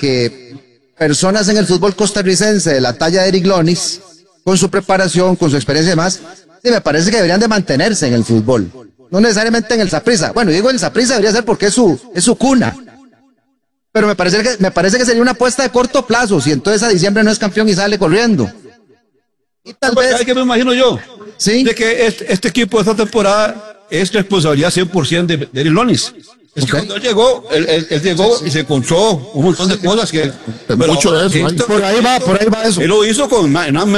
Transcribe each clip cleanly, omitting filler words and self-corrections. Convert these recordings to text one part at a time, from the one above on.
que personas en el fútbol costarricense de la talla de Eric Lonis, con su preparación, con su experiencia y demás, sí, me parece que deberían de mantenerse en el fútbol. No necesariamente en el Saprissa. Bueno, digo el Saprissa debería ser porque es su cuna. Pero me parece que sería una apuesta de corto plazo, si entonces a diciembre no es campeón y sale corriendo. Y tal vez... ¿Sabes qué me imagino yo? Sí. De que este equipo esta temporada es responsabilidad 100% de Eric Lonis. Es que cuando él llegó y se encontró un montón de cosas que... Mucho de eso. Por ahí va eso. Él lo hizo con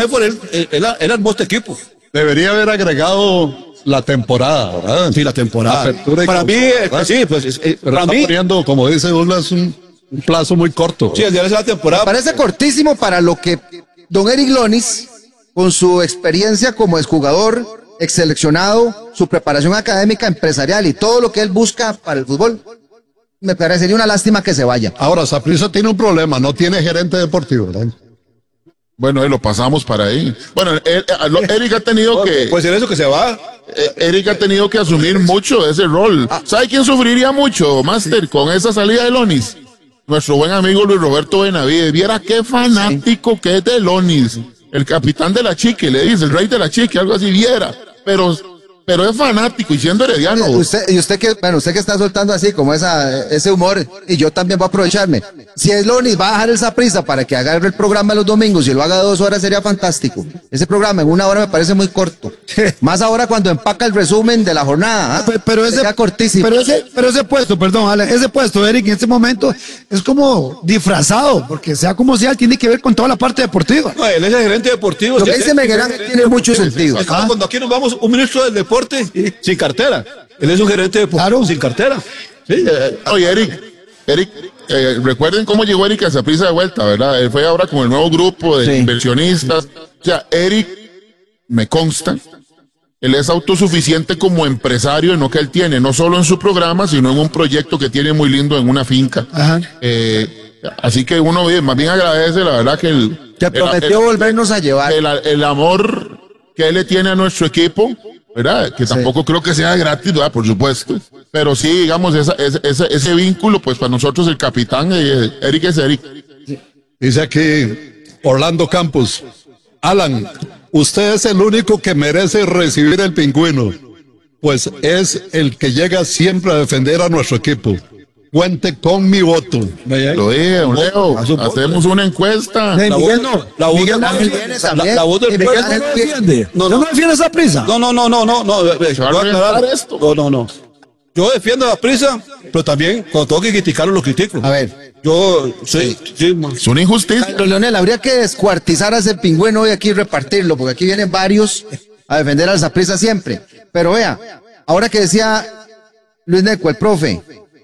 él armó este equipo. Debería haber agregado la temporada, ¿verdad? Sí, la temporada. Para mí, sí, pues... Pero para está mí, poniendo, como dice Douglas, un plazo muy corto. sí, el día de la temporada. Parece cortísimo para lo que don Eric Lonis, con su experiencia como exjugador, exseleccionado, su preparación académica, empresarial y todo lo que él busca para el fútbol, me parecería una lástima que se vaya. Ahora, Saprissa tiene un problema, no tiene gerente deportivo, ¿verdad? Bueno, lo pasamos para ahí. Bueno, Eric ha tenido que... Pues en eso que se va. Eric ha tenido que asumir mucho de ese rol. ¿Sabe quién sufriría mucho, Master, con esa salida de Lonis? Nuestro buen amigo Luis Roberto Benavides. Viera qué fanático que es de Lonis. El capitán de la Chique, le dice, el rey de la Chique, algo así, viera. Pero es fanático y siendo herediano. Usted que está soltando así como ese humor, y yo también voy a aprovecharme. Si es Lonis, va a dejar el Saprissa para que agarre el programa los domingos y lo haga 2 horas, sería fantástico. Ese programa en 1 hora me parece muy corto. Más ahora cuando empaca el resumen de la jornada. Pero ese cortísimo. Pero ese puesto, perdón, Ale, ese puesto, Eric, en este momento es como disfrazado, porque sea como sea, tiene que ver con toda la parte deportiva. No, él es el gerente deportivo. Lo que dice Meguerán tiene mucho sentido. Es como cuando aquí nos vamos, un ministro del deporte sin cartera. Él es un gerente deportivo sin cartera. Sí. Oye, Eric, recuerden cómo llegó Eric a Saprissa de vuelta, ¿verdad? Él fue ahora con el nuevo grupo de inversionistas. O sea, Eric, me consta, él es autosuficiente como empresario en lo que él tiene, no solo en su programa, sino en un proyecto que tiene muy lindo en una finca. Ajá. Así que uno más bien agradece, la verdad, que prometió volvernos a llevar. El amor que él le tiene a nuestro equipo, ¿verdad? Que tampoco creo que sea gratis, ¿verdad? Por supuesto. Pero sí, digamos, ese vínculo, pues para nosotros el capitán, Eric es Eric. Dice aquí Orlando Campos. Alan, usted es el único que merece recibir el pingüino, pues es el que llega siempre a defender a nuestro equipo. Cuente con mi voto. Lo dije, don Leo, hacemos una encuesta. La voz del pueblo no defiende. No defiende esa prisa. No. Yo defiendo la prisa, pero también cuando tengo que criticarlo, lo critico. A ver. Yo, sí. Es una injusticia. Pero Leonel, habría que descuartizar a ese pingüino hoy aquí y repartirlo, porque aquí vienen varios a defender al Saprissa siempre. Pero vea, ahora que decía Luis Neco, el profe,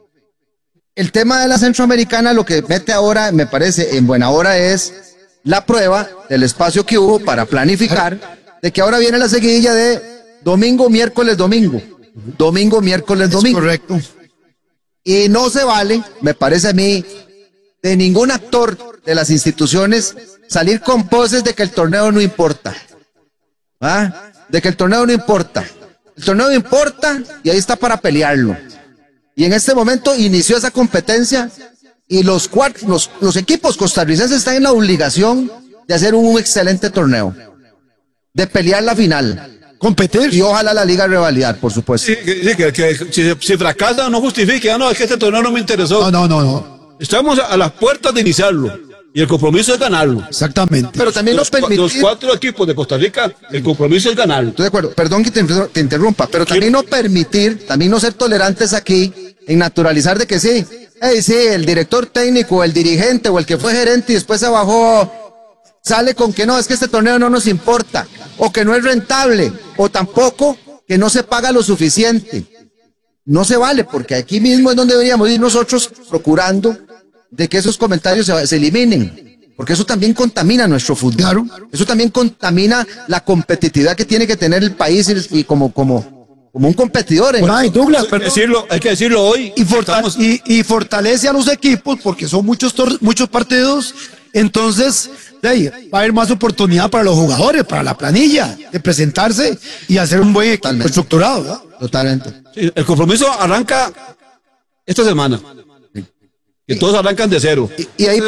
el tema de la Centroamericana, lo que mete ahora, me parece, en buena hora es la prueba del espacio que hubo para planificar, de que ahora viene la seguidilla de domingo, miércoles, domingo. Domingo, miércoles, domingo. Correcto. Y no se vale, me parece a mí, de ningún actor de las instituciones salir con poses de que el torneo no importa. ¿Ah? De que el torneo no importa. El torneo no importa y ahí está para pelearlo. Y en este momento inició esa competencia y los equipos costarricenses están en la obligación de hacer un excelente torneo, de pelear la final. Competir. Y ojalá la liga revalidar, por supuesto. Sí, que si fracasa no justifique, no, es que este torneo no me interesó. No. Estamos a las puertas de iniciarlo y el compromiso es ganarlo. Exactamente. Pero también nos permitir... Los 4 equipos de Costa Rica, el compromiso es ganarlo. Estoy de acuerdo, perdón que te interrumpa, pero también no permitir, también no ser tolerantes aquí en naturalizar de que sí, el director técnico, el dirigente o el que fue gerente y después se bajó, sale con que no, es que este torneo no nos importa, o que no es rentable, o tampoco que no se paga lo suficiente. No se vale, porque aquí mismo es donde deberíamos ir nosotros procurando de que esos comentarios se eliminen, porque eso también contamina nuestro fútbol. Claro. Eso también contamina la competitividad que tiene que tener el país y como un competidor. Douglas, hay que decirlo hoy. Y fortalece a los equipos porque son muchos partidos. Entonces, va a haber más oportunidad para los jugadores, para la planilla, de presentarse y hacer un buen equipo estructurado, ¿verdad? Totalmente. Sí, el compromiso arranca esta semana. Que todos arrancan de cero. Y ahí